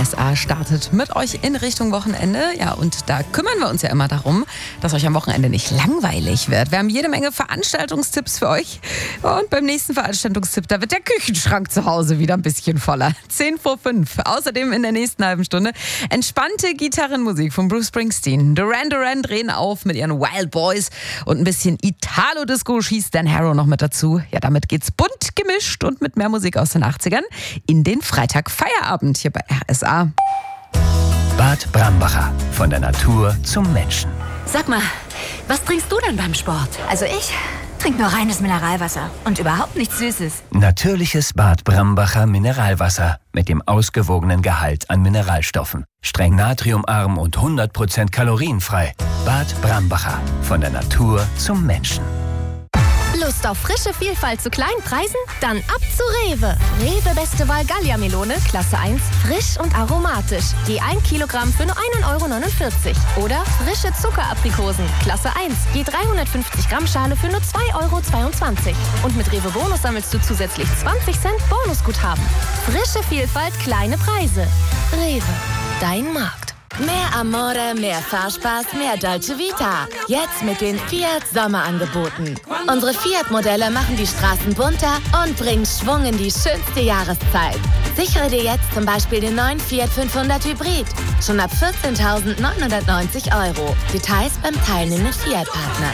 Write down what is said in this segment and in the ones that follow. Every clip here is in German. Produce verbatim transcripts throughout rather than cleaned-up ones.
S A startet mit euch in Richtung Wochenende. Ja, und da kümmern wir uns ja immer darum, dass euch am Wochenende nicht langweilig wird. Wir haben jede Menge Veranstaltungstipps für euch. Und beim nächsten Veranstaltungstipp, da wird der Küchenschrank zu Hause wieder ein bisschen voller. zehn vor fünf. Außerdem in der nächsten halben Stunde entspannte Gitarrenmusik von Bruce Springsteen. Duran Duran drehen auf mit ihren Wild Boys. Und ein bisschen Italo-Disco schießt Dan Harrow noch mit dazu. Ja, damit geht's bunt gemischt und mit mehr Musik aus den achtzigern in den Freitag-Feierabend hier bei R S A. Bad Brambacher. Von der Natur zum Menschen. Sag mal, was trinkst du denn beim Sport? Also ich trinke nur reines Mineralwasser und überhaupt nichts Süßes. Natürliches Bad Brambacher Mineralwasser mit dem ausgewogenen Gehalt an Mineralstoffen. Streng natriumarm und hundert Prozent kalorienfrei. Bad Brambacher. Von der Natur zum Menschen. Lust auf frische Vielfalt zu kleinen Preisen? Dann ab zu Rewe. Rewe Beste Wahl Gallia-Melone, Klasse eins, frisch und aromatisch. Je ein Kilogramm für nur ein Euro neunundvierzig. Oder frische Zuckeraprikosen, Klasse eins, je dreihundertfünfzig Gramm Schale für nur zwei Euro zweiundzwanzig. Und mit Rewe Bonus sammelst du zusätzlich zwanzig Cent Bonusguthaben. Frische Vielfalt, kleine Preise. Rewe, dein Markt. Mehr Amore, mehr Fahrspaß, mehr Dolce Vita. Jetzt mit den Fiat Sommerangeboten. Unsere Fiat-Modelle machen die Straßen bunter und bringen Schwung in die schönste Jahreszeit. Sichere dir jetzt zum Beispiel den neuen Fiat fünfhundert Hybrid. Schon ab vierzehntausendneunhundertneunzig Euro. Details beim teilnehmenden Fiat-Partner.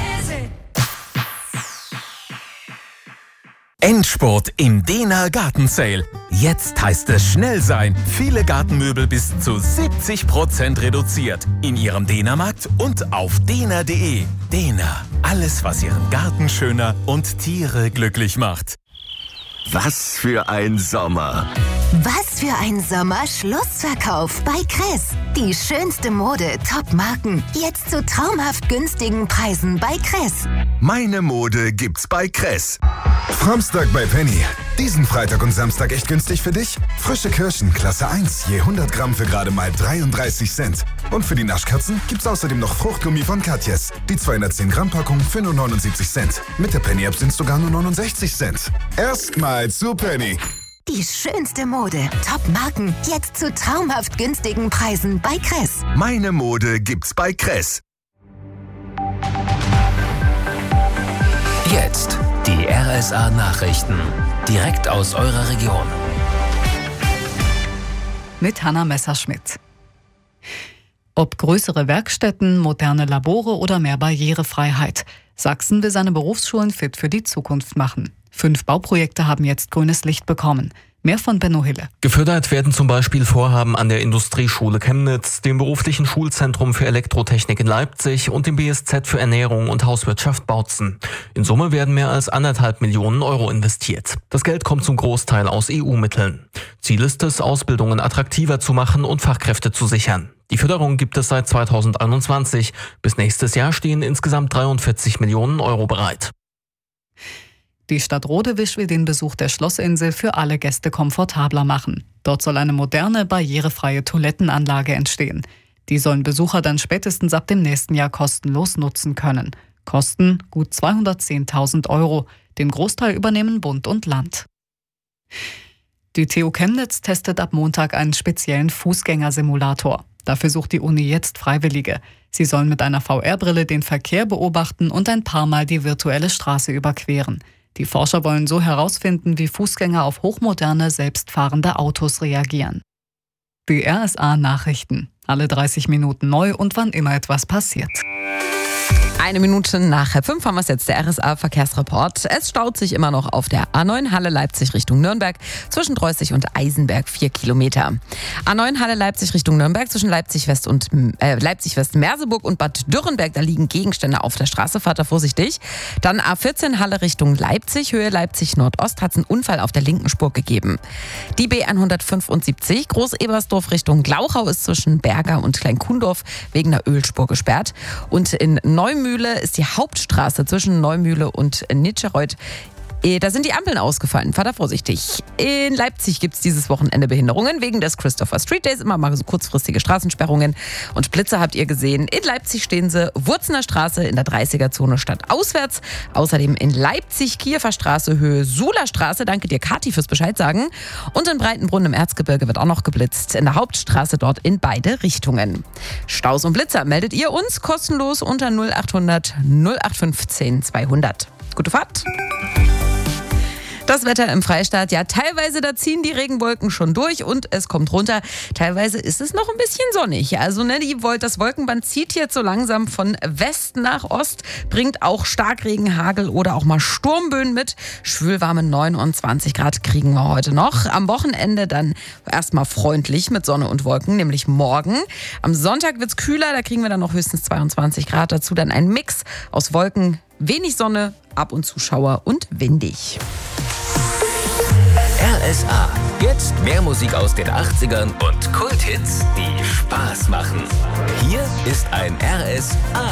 Endspurt im Dehner Gartensale. Jetzt heißt es schnell sein. Viele Gartenmöbel bis zu siebzig Prozent reduziert. In Ihrem Dehnermarkt und auf dehner punkt de. Dehner. Alles, was Ihren Garten schöner und Tiere glücklich macht. Was für ein Sommer! Was für ein Sommer-Schlussverkauf bei Kress. Die schönste Mode, Top-Marken. Jetzt zu traumhaft günstigen Preisen bei Kress. Meine Mode gibt's bei Kress. Samstag bei Penny. Diesen Freitag und Samstag echt günstig für dich? Frische Kirschen, Klasse eins, je hundert Gramm für gerade mal dreiunddreißig Cent. Und für die Naschkatzen gibt's außerdem noch Fruchtgummi von Katjes. Die zweihundertzehn Gramm Packung für nur neunundsiebzig Cent. Mit der Penny-App sind's sogar nur neunundsechzig Cent. Erstmal zu Penny. Die schönste Mode, Top-Marken. Jetzt zu traumhaft günstigen Preisen bei Kress. Meine Mode gibt's bei Kress. Jetzt die R S A-Nachrichten. Direkt aus eurer Region. Mit Hanna Messerschmidt. Ob größere Werkstätten, moderne Labore oder mehr Barrierefreiheit. Sachsen will seine Berufsschulen fit für die Zukunft machen. Fünf Bauprojekte haben jetzt grünes Licht bekommen. Mehr von Benno Hille. Gefördert werden zum Beispiel Vorhaben an der Industrieschule Chemnitz, dem beruflichen Schulzentrum für Elektrotechnik in Leipzig und dem B S Z für Ernährung und Hauswirtschaft Bautzen. In Summe werden mehr als anderthalb Millionen Euro investiert. Das Geld kommt zum Großteil aus E U-Mitteln. Ziel ist es, Ausbildungen attraktiver zu machen und Fachkräfte zu sichern. Die Förderung gibt es seit zweitausendeinundzwanzig. Bis nächstes Jahr stehen insgesamt dreiundvierzig Millionen Euro bereit. Die Stadt Rodewisch will den Besuch der Schlossinsel für alle Gäste komfortabler machen. Dort soll eine moderne, barrierefreie Toilettenanlage entstehen. Die sollen Besucher dann spätestens ab dem nächsten Jahr kostenlos nutzen können. Kosten gut zweihundertzehntausend Euro. Den Großteil übernehmen Bund und Land. Die T U Chemnitz testet ab Montag einen speziellen Fußgängersimulator. Dafür sucht die Uni jetzt Freiwillige. Sie sollen mit einer V R-Brille den Verkehr beobachten und ein paar Mal die virtuelle Straße überqueren. Die Forscher wollen so herausfinden, wie Fußgänger auf hochmoderne, selbstfahrende Autos reagieren. Die R S A-Nachrichten. Alle dreißig Minuten neu und wann immer etwas passiert. Eine Minute nach halb fünf haben wir es jetzt, der R S A-Verkehrsreport. Es staut sich immer noch auf der A neun Halle Leipzig Richtung Nürnberg zwischen Dreußig und Eisenberg vier Kilometer. A neun Halle Leipzig Richtung Nürnberg zwischen Leipzig West und äh, Leipzig West Merseburg und Bad Dürrenberg. Da liegen Gegenstände auf der Straße, fahrt da vorsichtig. Dann A vierzehn Halle Richtung Leipzig, Höhe Leipzig Nordost, hat es einen Unfall auf der linken Spur gegeben. Die B hundertfünfundsiebzig Groß-Ebersdorf Richtung Glauchau ist zwischen Berger und Kleinkuhndorf wegen der Ölspur gesperrt. Und in Neumühle ist die Hauptstraße zwischen Neumühle und Nitscherath Da sind die Ampeln ausgefallen, fahrt da vorsichtig. In Leipzig gibt es dieses Wochenende Behinderungen wegen des Christopher Street Days. Immer mal so kurzfristige Straßensperrungen und Blitzer habt ihr gesehen. In Leipzig stehen sie Wurzener Straße in der dreißiger-Zone stadtauswärts. Außerdem in Leipzig Kiefer Straße Höhe Suler Straße. Danke dir, Kathi, fürs Bescheid sagen. Und in Breitenbrunn im Erzgebirge wird auch noch geblitzt. In der Hauptstraße dort in beide Richtungen. Staus und Blitzer meldet ihr uns kostenlos unter null acht hundert null acht fünfzehn zweihundert. Gute Fahrt! Das Wetter im Freistaat, ja teilweise, da ziehen die Regenwolken schon durch und es kommt runter. Teilweise ist es noch ein bisschen sonnig. Also ne, die Wol- das Wolkenband zieht jetzt so langsam von West nach Ost, bringt auch Starkregen, Hagel oder auch mal Sturmböen mit. Schwülwarme neunundzwanzig Grad kriegen wir heute noch. Am Wochenende dann erstmal freundlich mit Sonne und Wolken, nämlich morgen. Am Sonntag wird's kühler, da kriegen wir dann noch höchstens zweiundzwanzig Grad. Dazu dann ein Mix aus Wolken, wenig Sonne, ab und zu Schauer und windig. R S A. Jetzt mehr Musik aus den achtzigern und Kulthits, die Spaß machen. Hier ist ein R S A